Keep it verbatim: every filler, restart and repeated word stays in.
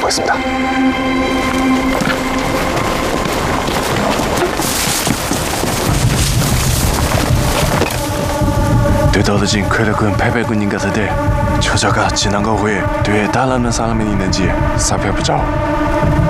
보겠습니다. 되떨어진 쾌력은 패배군인 같은데 저자가 지나간 후에 뒤에 따라오는 사람이 있는지 살펴보자.